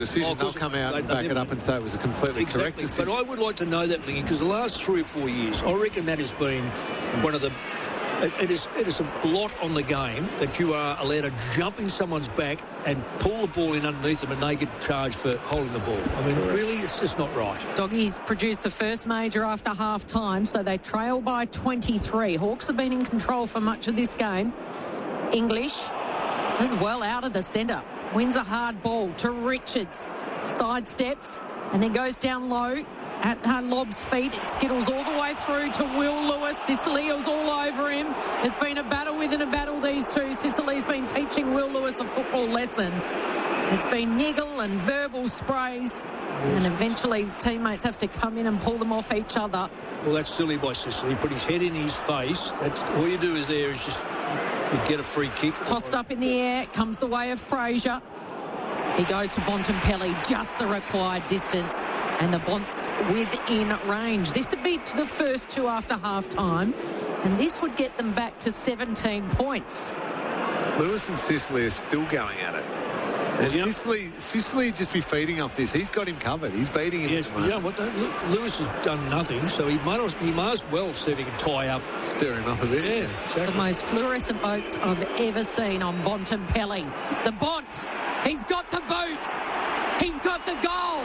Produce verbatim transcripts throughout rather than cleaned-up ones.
decision. Oh, They'll come out and back it up and say it was a completely exactly. correct decision. But I would like to know that, Lingy, because the last three or four years, I reckon that has been one of the... It, it, is, it is a blot on the game that you are allowed to jump in someone's back and pull the ball in underneath them and they get charged for holding the ball. I mean, really, it's just not right. Doggies produced the first major after half-time, so they trail by twenty-three. Hawks have been in control for much of this game. English is well out of the centre. Wins a hard ball to Richards. Sidesteps and then goes down low at uh, Lobb's feet. It skittles all the way through to Will Lewis. Sicily is all over him. It's been a battle within a battle, these two. Sicily's been teaching Will Lewis a football lesson. It's been niggle and verbal sprays, and eventually teammates have to come in and pull them off each other. Well, that's silly by Sicily. Put his head in his face. That's, all you do is there is just you get a free kick. Tossed up in the air. Comes the way of Fraser. He goes to Bontempelli, just the required distance. And the Bonts within range. This would be the first two after half-time, and this would get them back to seventeen points. Lewis and Sicily are still going at it. And yep. Sicily, Sicily just be feeding off this. He's got him covered. He's beating him. Yes, but you know what? Lewis has done nothing, so he might, as, he might as well see if he can tie up. Stir him up a bit. Yeah, exactly. The most fluorescent boats I've ever seen on Bontempelli. The Bont, he's got the boots. He's got the goal.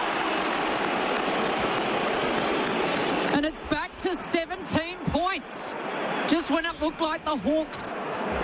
And it's back to seventeen points. Just when it looked like the Hawks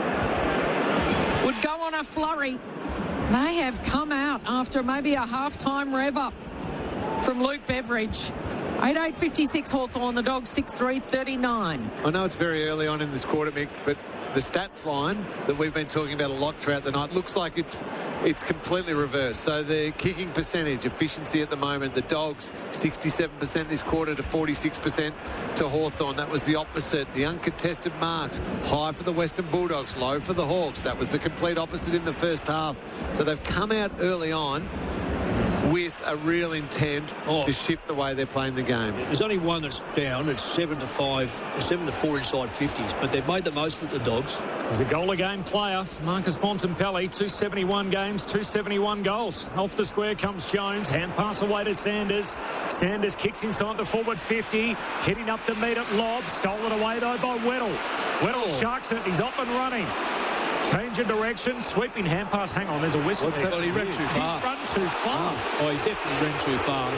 would go on a flurry, they have come out after maybe a half-time rev-up from Luke Beveridge. eight eight fifty-six Hawthorn, the Dogs six three thirty-nine. I know it's very early on in this quarter, Mick, but the stats line that we've been talking about a lot throughout the night looks like it's it's completely reversed. So the kicking percentage, efficiency at the moment, the Dogs sixty-seven percent this quarter to forty-six percent to Hawthorn. That was the opposite. The uncontested marks, high for the Western Bulldogs, low for the Hawks. That was the complete opposite in the first half. So they've come out early on with a real intent oh. to shift the way they're playing the game. There's only one that's down. It's seven to five, seven to four inside fifties, but they've made the most of the Dogs. He's a goal a game player, Marcus Bontempelli, two seventy-one games, two seventy-one goals. Off the square comes Jones, hand pass away to Sanders. Sanders kicks inside the forward fifty, hitting up to meet at Lobb, stolen away though by Weddle. Weddle oh. sharks it, he's off and running. Change of direction, sweeping hand pass. Hang on, there's a whistle. What's that? Well, he ran too far. He ran too far. Oh, oh he definitely ran too far.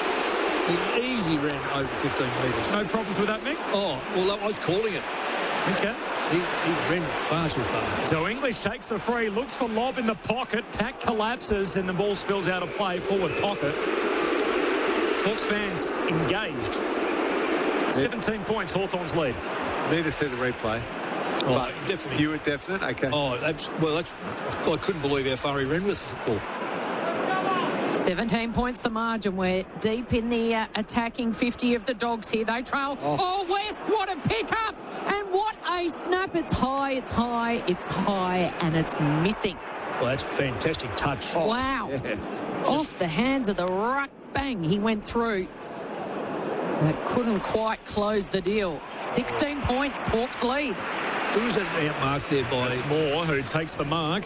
He easily ran over fifteen metres. No problems with that, Mick? Oh, well, I was calling it. Okay. He, he ran far too far. So English takes the free, looks for Lobb in the pocket. Pack collapses and the ball spills out of play, forward pocket. Hawks fans engaged. seventeen points, Hawthorn's lead. Need to see the replay. Oh, but definitely. You were definite? Okay. Oh, that's, well, that's, I couldn't believe how far he ran with football. seventeen points the margin. We're deep in the uh, attacking fifty of the Dogs here. They trail. Oh. oh, West, what a pick-up. And what a snap. It's high, it's high, it's high, and it's missing. Well, that's a fantastic touch. Oh, wow. Yes. Off the hands of the ruck. Bang, he went through. That couldn't quite close the deal. sixteen points, Hawks lead. Who's that outmarked there by? It's Moore who takes the mark.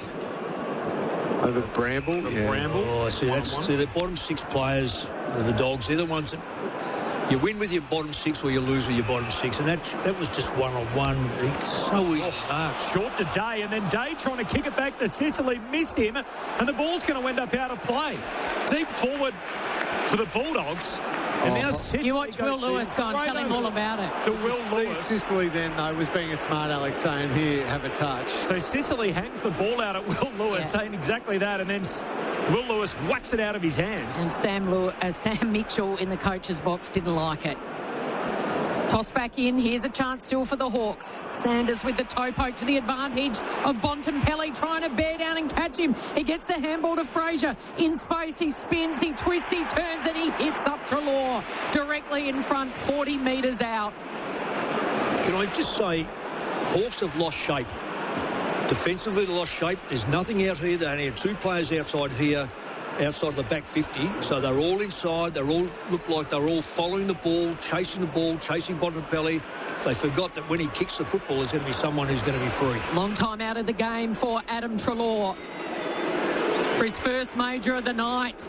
Over Bramble. The yeah. Bramble. Oh, see, that's, see, the bottom six players of the Dogs, they're the ones that you win with your bottom six or you lose with your bottom six. And that that was just one-on-one. It's so easy. Oh, short to Day, and then Day trying to kick it back to Sicily, missed him, and the ball's going to end up out of play. Deep forward for the Bulldogs. And oh. now Sicily you watch Will Lewis go and tell him all about it. To Will Lewis. Sicily then, though, was being a smart Alex, saying, here, have a touch. So Sicily hangs the ball out at Will Lewis, yeah. saying exactly that, and then Will Lewis whacks it out of his hands. And Sam, Lew- uh, Sam Mitchell in the coach's box didn't like it. Toss back in. Here's a chance still for the Hawks. Sanders with the toe poke to the advantage of Bontempelli trying to bear down and catch him. He gets the handball to Fraser. In space, he spins, he twists, he turns, and he hits up Treloar directly in front, forty metres out. Can I just say, Hawks have lost shape. Defensively, they lost shape. There's nothing out here. They only have two players outside here, outside the back fifty. So they're all inside. They all look like they're all following the ball, chasing the ball, chasing Bontempelli. They forgot that when he kicks the football, there's going to be someone who's going to be free. Long time out of the game for Adam Treloar. for his first major of the night.